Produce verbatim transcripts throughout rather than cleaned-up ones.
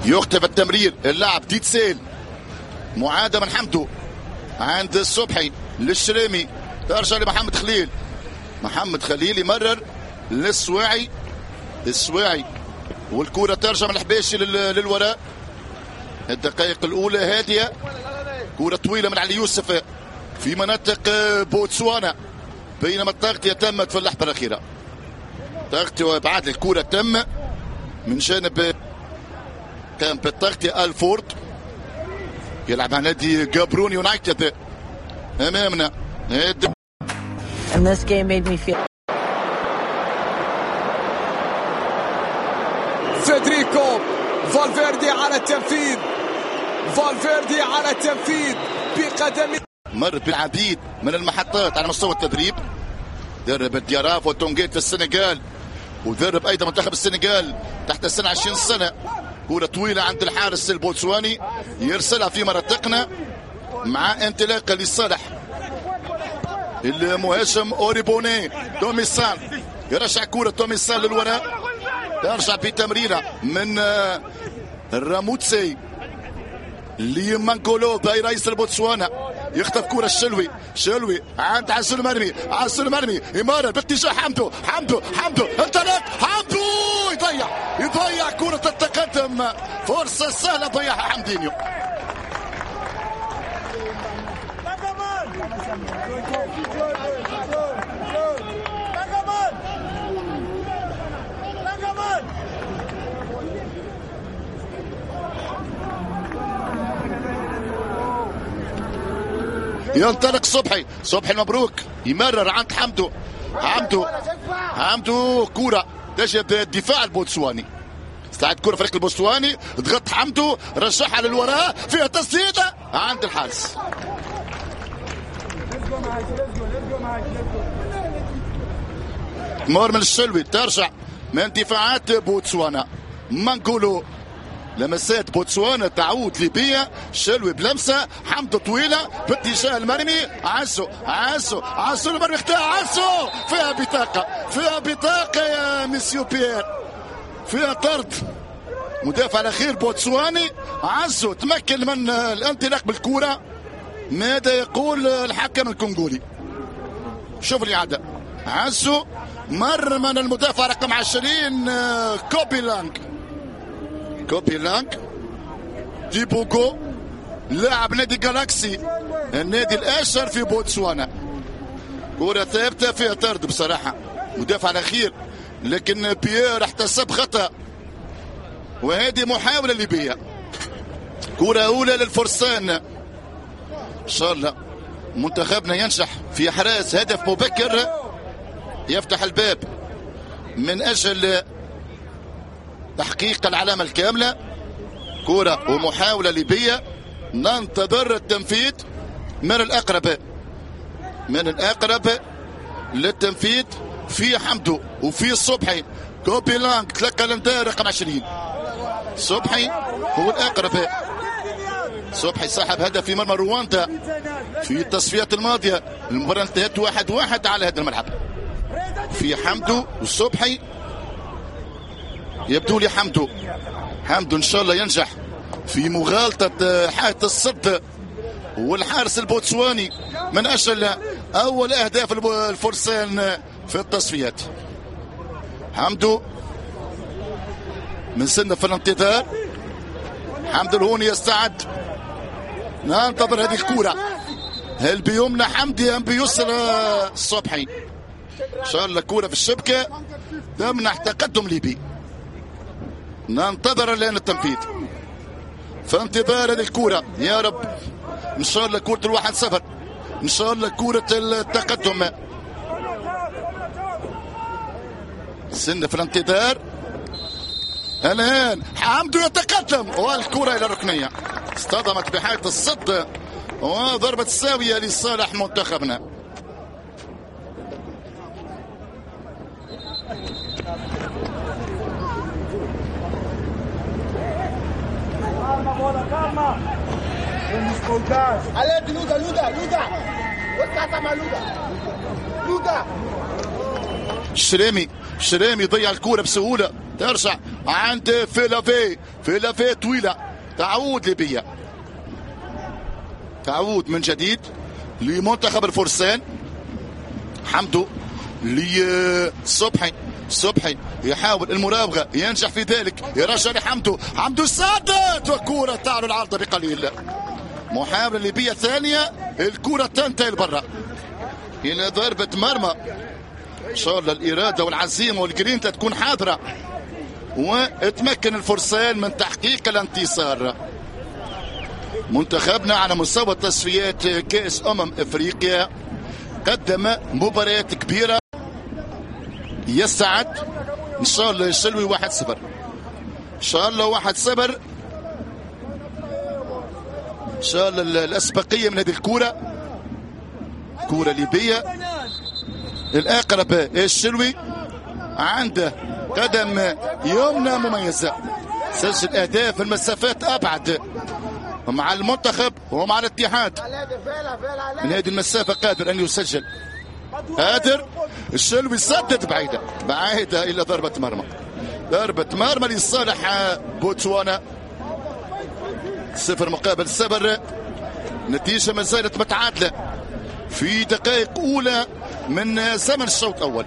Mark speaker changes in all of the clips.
Speaker 1: يختفى التمرير. اللاعب ديتسيل معادة من حمدو عند الصبحي للشريمي، ترجع لمحمد خليل. محمد خليل يمرر للسواعي، السواعي والكرة ترجع من الحباشي للوراء. الدقائق الأولى هادية، كرة طويلة من علي يوسف في مناطق بوتسوانا، بينما التغطية تمت في اللحظة الأخيرة. تغطية وإبعاد الكرة تم من جانب كان بالتغطية الفورد، يلعب مع نادي جابرون يونايتد أمامنا.
Speaker 2: And this game made me feel
Speaker 3: فيدريكو فالفيردي على التنفيذ، فالفيردي على التنفيذ بقدمه.
Speaker 1: مر بالعديد من المحطات على مستوى التدريب، درب الدياراف وتونجيت في السنغال، ودرب ايضا منتخب السنغال تحت السن عشرين سنه. كرة طويلة عند الحارس البوتسواني يرسلها في مناطقنا مع انطلاقه لصالح المهاجم اوريبوني. توميسان يرجع كرة توميسان للوراء، ترجع بتمريره من الراموتسي لمانكولو باي رئيس البوتسوانا، يخطف كرة الشلوي، شلوي عند عسل مرمي، عسل مرمي إمارة باتجاه حمدو، حمدو حمدو انطلق، حمدو يضيع يضيع كرة التقدم، فرصة سهلة ضيعها حمدينيو. ينطلق صبحي، صبحي مبروك يمرر عند حمدو، حمدو حمدو كرة تجد الدفاع البوتسواني، استعد كرة فريق البوتسواني، ضغط حمدو رجعها للوراء، فيها تسديدة عند الحارس. مور من الشلوي، ترجع من دفاعات بوتسوانا، مانكولو لمسات بوتسوانا تعود ليبيا، شلوي بلمسه، حمدو طويله باتجاه المرمي، عزو عزو عزو المرمي اختار عزو، فيها بطاقه فيها بطاقه يا مسيو بيير، فيها طرد. مدافع الاخير بوتسواني عزو تمكن من الانطلاق بالكره. ماذا يقول الحكم الكونغولي؟ شوف الاعاده، عزو مر من المدافع رقم عشرين كوبي لانغ، كوبي لانغ ديبوغو لاعب نادي جالاكسي النادي الاشهر في بوتسوانا. كرة ثابتة فيها طرد بصراحة، مدافع الأخير، لكن بيير احتسب خطأ، وهذه محاولة ليبية. كرة أولى للفرسان، إن شاء الله منتخبنا ينجح في إحراز هدف مبكر يفتح الباب من أجل تحقيق العلامة الكاملة. كرة ومحاولة ليبية، ننتظر التنفيذ من الأقرب من الأقرب للتنفيذ في حمدو وفي صبحي. كوبي لانغ تلقى الانذار رقم عشرين، صبحي هو الأقرب. صبحي صاحب هدف في مرمى رواندا في التصفيات الماضية، المباراة انتهت واحد واحد على هذا الملعب. في حمدو والصبحي، يبدو لي حمدو حمدو ان شاء الله ينجح في مغالطة حائط الصد والحارس البوتسواني من اجل اول اهداف الفرسان في التصفيات. حمدو من سنة في الانتظار، حمدو الهوني يستعد، ننتظر هذه الكرة، هل بيمنى حمدي ام بيسر الصبحي؟ ان شاء الله كرة في الشبكة تمنح تقدم ليبي. ننتظر الآن التنفيذ، في انتظار هذه الكرة يا رب، إن شاء الله كرة الواحد صفر، إن شاء الله كرة التقدم. سنة في الانتظار، الآن حمدو يتقدم والكرة إلى الركنية، اصطدمت بحائط الصد وضربة ساوية لصالح منتخبنا. شريمي شريمي ضيع الكرة بسهولة، ترجع عند فيلافي فيلافي طويله تعود ليبيا تعود من جديد لمنتخب الفرسان. حمدو لصبحي صبحي يحاول المراوغه ينجح في ذلك يرجع لحمدو حمدو سادت وكره تعلو العارضه بقليل. محاوله ليبيه ثانيه الكره تنتهي لبرا الى ضربه مرمى. ان شاء الله الاراده والعزيمه والجرينتا تكون حاضره وتمكن الفرسان من تحقيق الانتصار. منتخبنا على مستوى تصفيات كأس أمم إفريقيا قدم مباريات كبيرة يستعد إن شاء الله الشلوي واحد صفر إن شاء الله واحد صفر إن شاء الله الأسبقية من هذه الكرة كرة ليبية. الأقرب الشلوي عنده قدم يمنى مميزة سجل أهداف المسافات أبعد مع المنتخب ومع الاتحاد من هذه المسافة قادر أن يسجل. قادر الشلوي سدد بعيدة بعيدة إلى ضربة مرمى ضربة مرمى لصالح بوتسوانا. صفر مقابل صفر نتيجة ما زالت متعادلة في دقائق أولى من زمن الشوط الأول.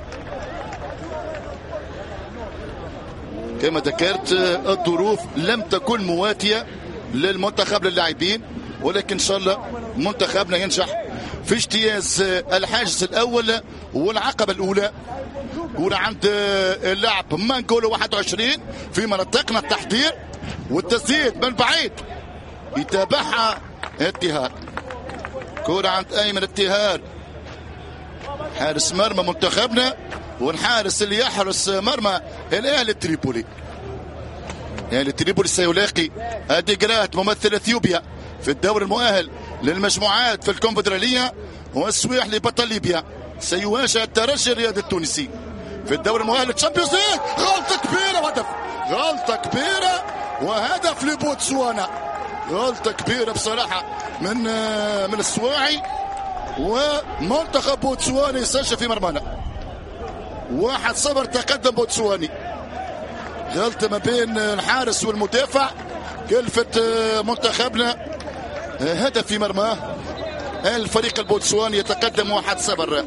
Speaker 1: كما ذكرت الظروف لم تكن مواتية للمنتخب للاعبين ولكن ان شاء الله منتخبنا ينجح في اجتياز الحاجز الاول والعقبه الاولى. كرة عند اللاعب مانجولو واحد وعشرين في منطقنا التحضير والتسديد من بعيد يتابعها اتهار. كرة عند ايمن اتهار حارس مرمى منتخبنا والحارس اللي يحرس مرمى الاهلي التريبولي. يعني تريبولي سيلاقي اديجرات ممثل اثيوبيا في الدور المؤهل للمجموعات في الكونفدراليه والسويح لبطل ليبيا سيواجه الترجي الرياضي التونسي في الدور المؤهل للتشامبيونز ليج. غلطه كبيره وهدف غلطه كبيره وهدف لبوتسوانا. غلطه كبيره بصراحه من من السواعي ومنتخب بوتسوانا يسجل في مرمانا. واحد صفر تقدم بوتسواني. غلطة ما بين الحارس والمدافع كلفت منتخبنا هدف في مرماه. الفريق البوتسواني يتقدم واحد صفر.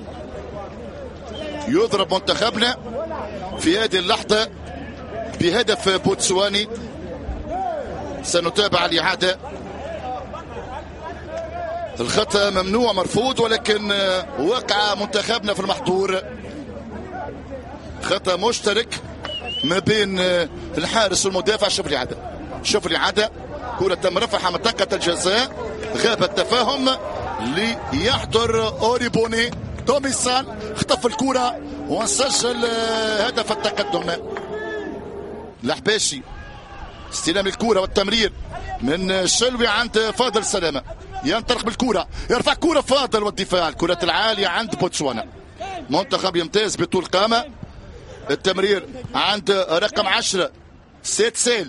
Speaker 1: يضرب منتخبنا في هذه اللحظة بهدف بوتسواني. سنتابع الإعادة. الخطأ ممنوع مرفوض ولكن وقع منتخبنا في المحظور. خطأ مشترك ما بين الحارس والمدافع. شوف لي عدا شوف لي عدا كرة تم رفعها منطقة الجزاء. غاب التفاهم ليحضر اوريبوني توميسان اخطف الكرة وسجل هدف التقدم. الحباشي استلام الكرة والتمرير من الشلوي عند فاضل سلامة ينطلق بالكرة يرفع كرة فاضل والدفاع. الكرة العالية عند بوتسوانا. منتخب يمتاز بطول قامة. التمرير عند رقم عشرة سيت سيل.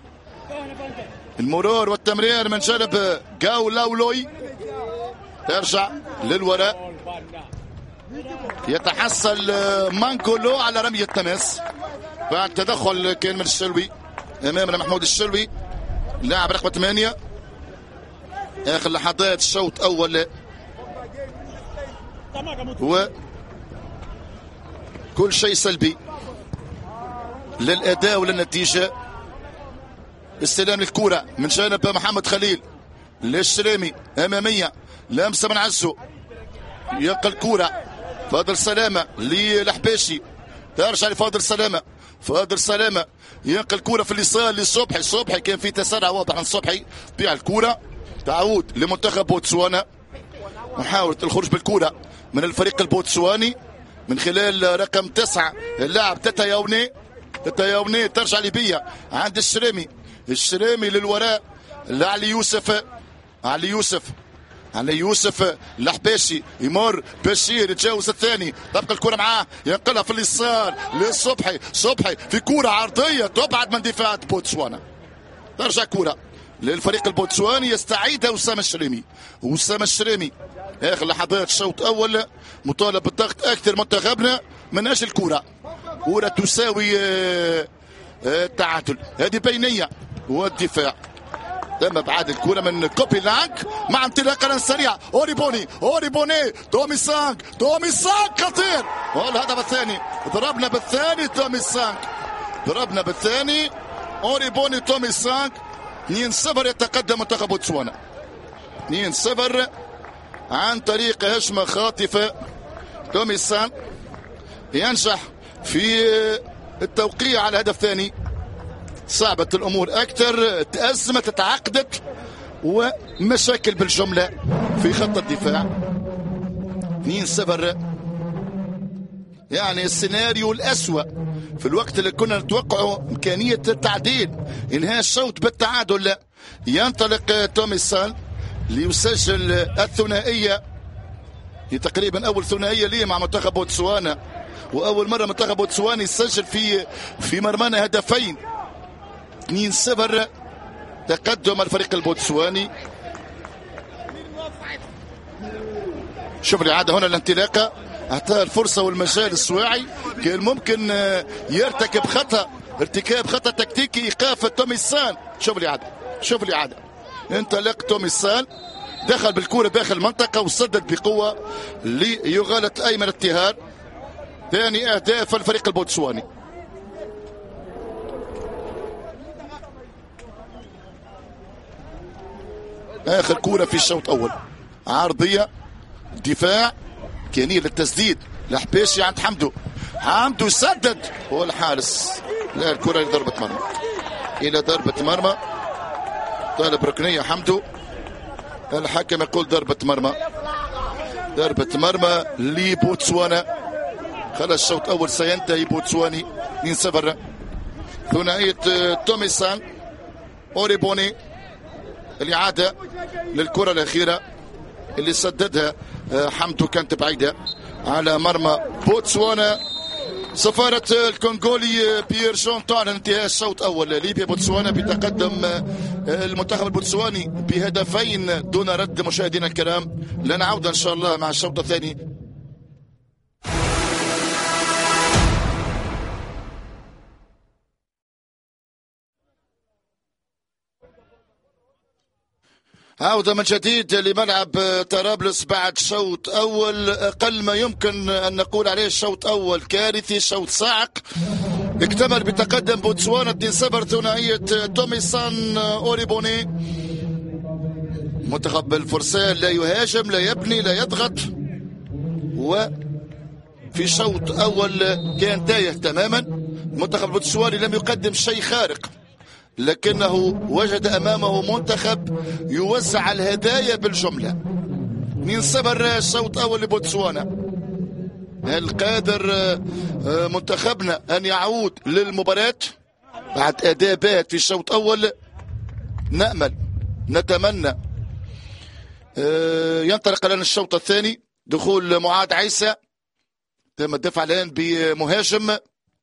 Speaker 1: المرور والتمرير من جانب جاو لاولوي ترجع للوراء. يتحصل مانكولو على رمية تماس بعد تدخل كان من الشلوي. امامنا محمود الشلوي لاعب رقم ثمانية. اخر لحظات الشوط الاول و كل شيء سلبي للأداء وللنتيجة. استلام الكرة من جانب محمد خليل للشريمي أمامية لمسة من عزو ينقل الكرة فاضل سلامة للحباشي ترجع لفاضل سلامة. فاضل سلامة ينقل الكرة في اليسار لصبحي. صبحي كان في تسارع واضح عن صبحي بيع الكرة تعود لمنتخب بوتسوانا. محاولة الخروج بالكرة من الفريق البوتسواني من خلال رقم تسعة اللاعب تاتا ياوني. تاتا ياوني ترجع ليبيا عند الشريمي. الشريمي للوراء لعلي يوسف. علي يوسف علي يوسف الحباشي يمر بشير يتجاوز الثاني تبقى الكرة معاه ينقلها في اليسار للصبحي. صبحي في كرة عرضية تبعد من دفاع بوتسوانا. ترجع كرة للفريق البوتسواني يستعيدها أسامة الشريمي. أسامة الشريمي اخر لحظات الشوط الاول مطالب بالضغط اكثر منتخبنا من اجل الكره. كره تساوي التعادل. هذه بينيه والدفاع تم ابعاد الكره من كوبي لانك مع انطلاقه سريعه. اوريبوني اوريبوني تومي سانك تومي سانك خطير. والهدف الثاني ضربنا بالثاني تومي سانك ضربنا بالثاني اوريبوني تومي سانك. اثنين صفر يتقدم منتخب بوتسوانا اثنين صفر عن طريق هجمه خاطفه. تومي سانك ينجح في التوقيع على الهدف الثاني. صعبت الامور اكثر تازمت تعقدت ومشاكل بالجمله في خط الدفاع. اثنين صفر يعني السيناريو الاسوأ في الوقت اللي كنا نتوقعه امكانيه التعديل انهاء الشوط بالتعادل. ينطلق تومي سان ليسجل الثنائيه هي تقريبا اول ثنائيه ليه مع منتخب بوتسوانا واول مره منتخب بوتسوانا يسجل في في مرمانا هدفين. اثنين صفر تقدم الفريق البوتسواني. شوف الإعادة هنا الانطلاقة اعطاه الفرصة والمجال السواعي كان ممكن يرتكب خطأ ارتكاب خطأ تكتيكي ايقاف تومي سان. شوف الإعادة شوف الإعادة انطلق تومي سان دخل بالكرة داخل المنطقة وسدد بقوة ليغالط أيمن التهار. ثاني أهداف الفريق البوتسواني. اخر كوره في الشوط الاول عرضيه دفاع كانيه للتسديد لحباشي عند حمدو. حمدو سدد هو الحارس. لا الكره لضربه مرمى الى ضربه مرمى. طالب ركنيه حمدو. الحكم يقول ضربه مرمى ضربه مرمى لبوتسوانا. خلص الشوط الاول سينتهي بوتسواني اثنين صفر. ثنائيه تومي سان اوريبوني. الإعادة للكرة الأخيرة اللي سددها حمدو كانت بعيدة على مرمى بوتسوانا. سفارة الكونغولي بيير جون تعلن انتهاء الشوط الأول. ليبيا بوتسوانا بتقدم المنتخب البوتسواني بهدفين دون رد. مشاهدينا الكرام لنا عودة إن شاء الله مع الشوط الثاني. عودة من جديد لملعب طرابلس بعد شوط أول أقل ما يمكن أن نقول عليه شوط أول كارثي شوط صاعق. اكتمل بتقدم بوتسوانا اثنين صفر ثنائية تومي سان أوريبوني. منتخب الفرسان لا يهاجم لا يبني لا يضغط وفي شوط أول كان تايه تماما. المنتخب البوتسواني لم يقدم شيء خارق لكنه وجد أمامه منتخب يوزع الهدايا بالجملة. اثنين صفر الشوط الأول لبوتسوانا. هل قادر منتخبنا أن يعود للمباراة بعد أداء باهت في الشوط الأول؟ نأمل نتمنى. ينطلق لنا الشوط الثاني. دخول معاذ عيسى تم الدفع الآن بمهاجم.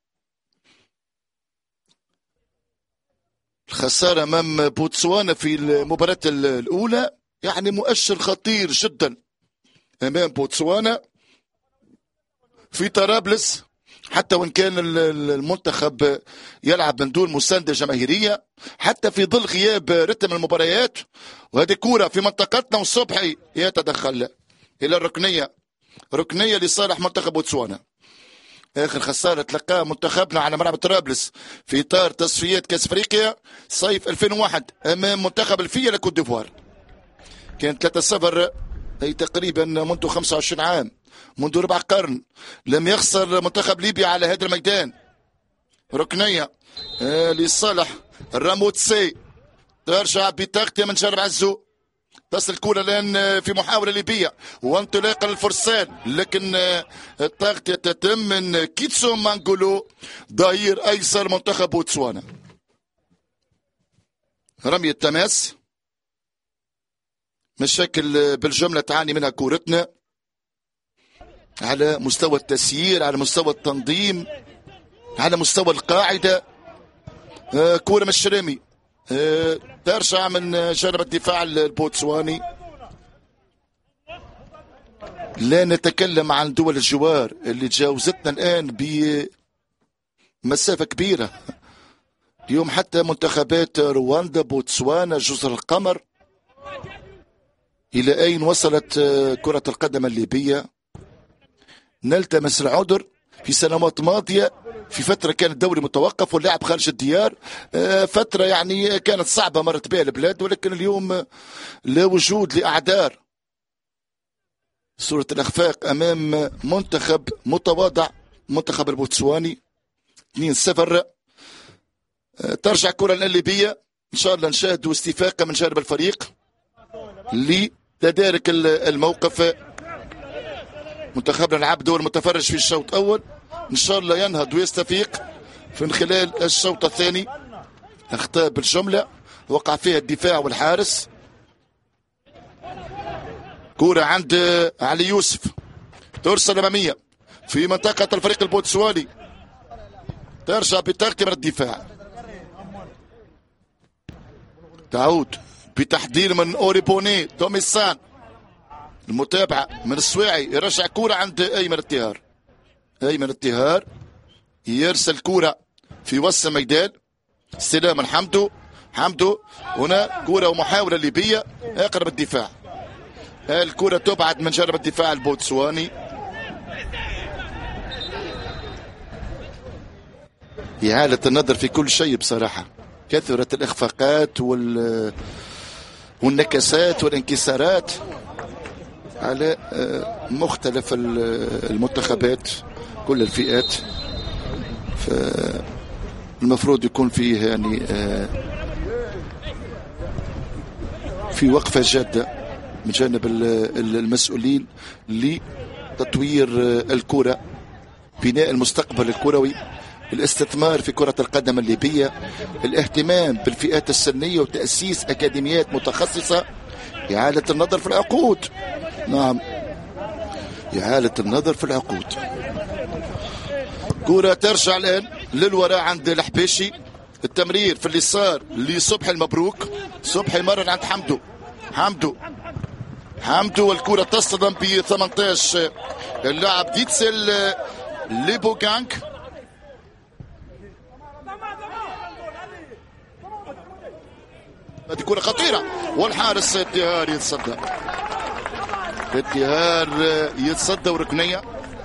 Speaker 1: الخسارة أمام بوتسوانا في المباراة الأولى يعني مؤشر خطير جدا أمام بوتسوانا في طرابلس. حتى وإن كان المنتخب يلعب من دون مساندة جماهيرية حتى في ظل غياب رتم المباريات. وهذه كورة في منطقتنا وصبحي يتدخل إلى الركنية ركنية لصالح منتخب بوتسوانا. اخر خساره تلقاها منتخبنا على ملعب طرابلس في اطار تصفيات كاس افريقيا صيف ألفين وواحد امام منتخب الفيا لكوت ديفوار كان ثلاثة صفر. اي تقريبا منذ خمسة وعشرين عام منذ ربع قرن لم يخسر منتخب ليبيا على هذا الميدان. ركنيه آه لصالح الراموتسي ترجع بتغطيه من جرب عزو. تصل الكرة الآن في محاولة ليبية وانطلاقا للفرسان لكن التغطية تتم من كيتسو مانغولو ظهير أيسر منتخب بوتسوانا. رمية تماس مشاكل بالجملة تعاني منها كورتنا على مستوى التسيير على مستوى التنظيم على مستوى القاعدة. كورة من الشرامي ترجع من جانب الدفاع البوتسواني. لا نتكلم عن دول الجوار اللي تجاوزتنا الآن بمسافة كبيرة اليوم حتى منتخبات رواندا بوتسوانا جزر القمر. إلى أين وصلت كرة القدم الليبية؟ نلتمس العذر. في سنوات ماضية في فترة كان الدوري متوقف واللاعب خارج الديار، فترة يعني كانت صعبة مرت بها البلاد، ولكن اليوم لا وجود لأعذار. صورة الإخفاق أمام منتخب متواضع، منتخب البوتسواني. اثنين صفر. ترجع كرة الليبية، إن شاء الله نشاهدوا استفاقة من جانب الفريق لتدارك الموقف. منتخبنا لعب دور متفرج في الشوط الأول، إن شاء الله ينهض ويستفيق من خلال الشوط الثاني. أخطاء بالجملة وقع فيها الدفاع والحارس. كرة عند علي يوسف، ترسل أمامية في منطقة الفريق البوتسواني، ترجع بتغطية من الدفاع، تعود بتحضير من أوريبوني توميسان. المتابعة من السواعي، يرجع كرة عند أيمن الطهار. أيمن الطهار يرسل كرة في وسط الميدان، استلام من حمدو. حمدو هنا كرة ومحاولة ليبية أقرب الدفاع. الكرة تبعد من جانب الدفاع البوتسواني. إعادة النظر في كل شيء بصراحة. كثرت الإخفاقات وال والنكسات والانكسارات على مختلف المنتخبات، كل الفئات. فالمفروض يكون فيه يعني في وقفة جادة من جانب المسؤولين لتطوير الكرة، بناء المستقبل الكروي، الاستثمار في كرة القدم الليبية، الاهتمام بالفئات السنية وتأسيس أكاديميات متخصصة، إعادة النظر في العقود. نعم، إعادة النظر في العقود. كرة ترجع الآن للوراء عند الحبيشي، التمرير في اليسار لصبحي المبروك. صبحي مرر عند حمدو. حمدو حمدو والكرة تصطدم ب ثمانية عشر اللاعب ديتسل ليبوغانغ. هذه كرة خطيرة والحارس الطهار يتصدى. الطهار يتصدى وركنية.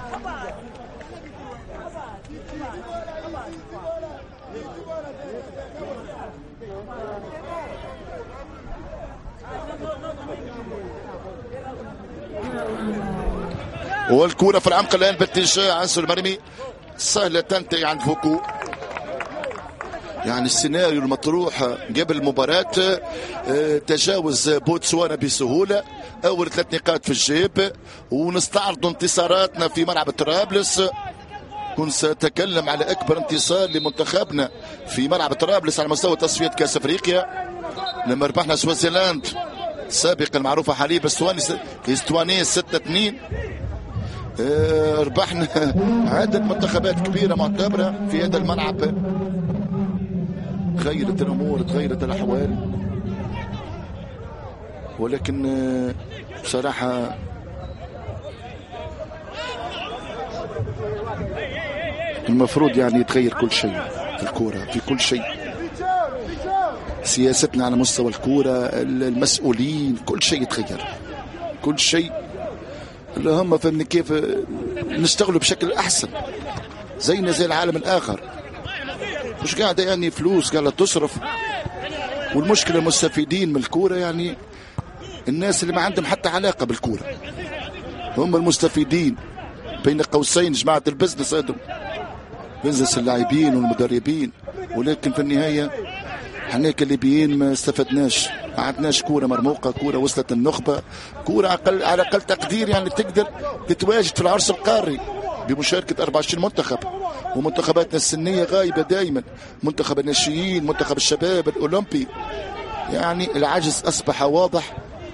Speaker 1: والكرة في العمق الآن باتجاه عنصر المرمي، سهلة تنتهي عند فوكو. يعني السيناريو المطروح قبل المباراة تجاوز بوتسوانا بسهولة، أول ثلاث نقاط في الجيب، ونستعرض انتصاراتنا في ملعب طرابلس. كنت سأتكلم على أكبر انتصار لمنتخبنا في ملعب طرابلس على مستوى تصفية كأس أفريقيا لما ربحنا سوازيلاند سابقا المعروفة حاليا باستواني ستة اثنين. ربحنا عدد منتخبات كبيرة معتبرة في هذا الملعب. تغيرت الأمور، تغيرت الأحوال، ولكن بصراحة المفروض يعني يتغير كل شيء في الكورة، في كل شيء. سياستنا على مستوى الكورة، المسؤولين، كل شيء يتغير، كل شيء. اللي هم فهمني كيف نشتغلوا بشكل أحسن زينا زي العالم الآخر، مش قاعدة يعني فلوس قاعدة تصرف. والمشكلة المستفيدين من الكورة يعني الناس اللي ما عندهم حتى علاقة بالكورة، هم المستفيدين بين قوسين جماعة البزنس، هذم بزنس اللاعبين والمدربين. ولكن في النهاية احنا كليبيين ما استفدناش، ما عندناش كورة مرموقة، كورة وصلت النخبة، كورة أقل على أقل تقدير يعني تقدر تتواجد في العرس القاري بمشاركة أربعة وعشرين منتخب. ومنتخباتنا السنية غايبة دائما، منتخب الناشئين، منتخب الشباب الأولمبي. يعني العجز أصبح واضح،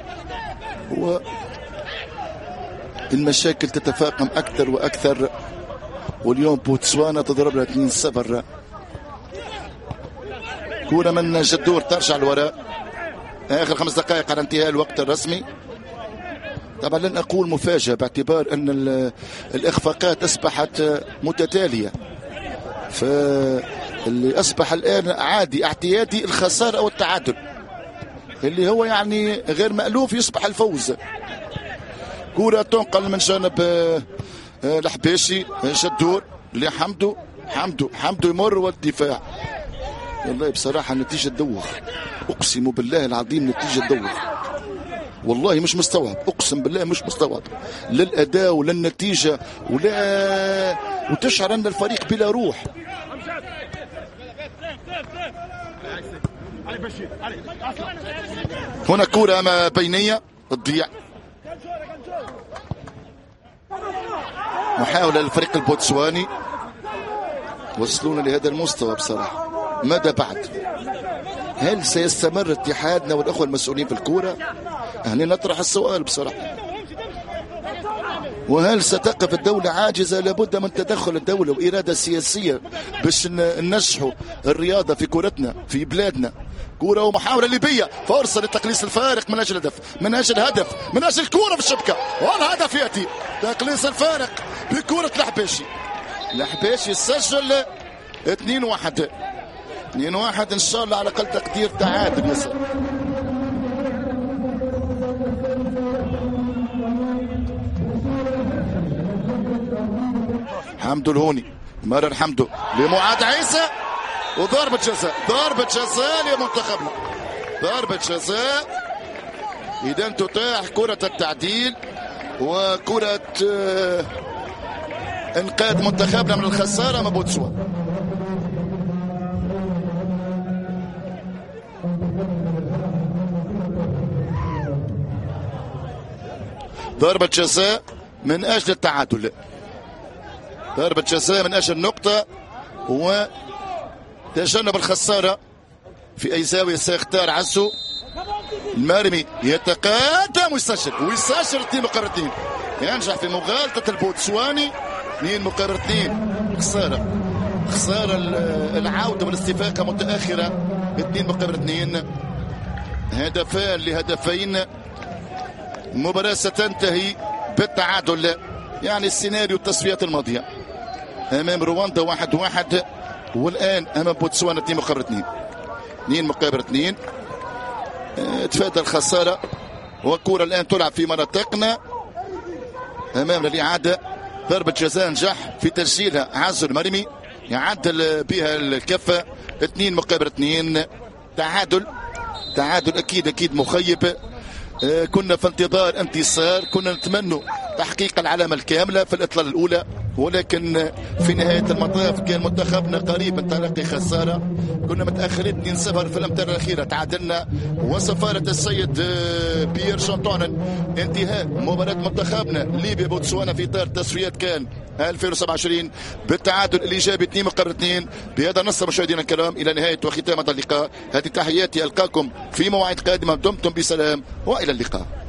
Speaker 1: والمشاكل تتفاقم أكثر وأكثر. واليوم بوتسوانا تضربنا اثنين صفر. كورة من جدور ترجع لوراء، آخر خمس دقائق على انتهاء الوقت الرسمي. طبعا لن أقول مفاجأة باعتبار أن الإخفاقات أصبحت متتالية، اللي اصبح الان عادي اعتيادي الخساره او التعادل، اللي هو يعني غير مألوف يصبح الفوز. كرة تنقل من جانب الحباشي، شدور لحمدو، حمدو حمدو يمر والدفاع. والله بصراحة النتيجة تدوخ، اقسم بالله العظيم نتيجة تدوخ، والله مش مستوعب، اقسم بالله مش مستوعب للاداء ولا النتيجة ولا، وتشعر ان الفريق بلا روح. هنا كرة ما بينية تضيع، محاولة للفريق البوتسواني، وصلونا لهذا المستوى بصراحة. ماذا بعد؟ هل سيستمر اتحادنا والأخوة المسؤولين في الكرة؟ هنا نطرح السؤال بصراحة. وهل ستقف الدولة عاجزة؟ لابد من تدخل الدولة وإرادة سياسية باش ننجحوا الرياضة في كرتنا في بلادنا. كرة ومحاولة ليبية، فرصة لتقليص الفارق من أجل الهدف، من أجل الهدف، من أجل الكرة في الشبكة، والهدف يأتي. تقليص الفارق بكرة الحباشي. الحباشي سجل اثنين واحد اثنين واحد، إن شاء الله على أقل تقدير تعادل. يسر حمدو الهوني، مرر حمدو لمعاد عيسى، وضربة جزاء، ضربة جزاء لمنتخبنا، ضربة جزاء. إذا تتاح كرة التعديل وكرة إنقاذ منتخبنا من الخسارة من بوتسوانا. ضربة جزاء من أجل التعادل، ضربة جزاء من أجل النقطة وتجنب الخسارة. في أي زاوية سيختار عزو المارمي، يتقدم ويسجل ويسجل اثنين مقابل اثنين، ينجح في مغالطة البوتسواني. اثنين مقابل اثنين، خسارة خسارة العودة والاستفاقة متأخرة. اثنين مقابل اثنين، هدفان لهدفين، المباراة ستنتهي بالتعادل. يعني السيناريو التصفيات الماضية امام رواندا واحد واحد، والان امام بوتسوانا اثنين مقابل اثنين، اثنين مقابل اثنين. تفادى الخسارة، والكرة الان تلعب في مناطقنا امام الاعادة. ضربة جزاء نجح في تسجيلها عزو المرمي، يعدل بها الكفة. اثنين مقابل اثنين، تعادل تعادل اكيد اكيد مخيب. كنا في انتظار انتصار، كنا نتمنى تحقيق العلامة الكاملة في الإطلالة الأولى، ولكن في نهاية المطاف كان منتخبنا قريب من تلقي خسارة. كنا متأخرين اثنين صفر في الأمتار الأخيرة، تعادلنا. وسفارة السيد بيير شانتونن انتهاء مباراة منتخبنا ليبيا بوتسوانا في إطار تصفيات كان ألفين وسبعة وعشرين بالتعادل الإيجابي اثنين مقابل اثنين. بهذا نصل مشاهدينا الكرام إلى نهاية وختام هذا اللقاء. هذه تحياتي، ألقاكم في مواعيد قادمة، دمتم بسلام وإلى اللقاء.